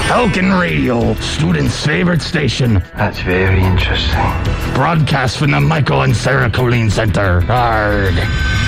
Falcon Radio, students' favorite station. That's very interesting. Broadcast from the Michael and Sarah Colleen Center. Arrgh.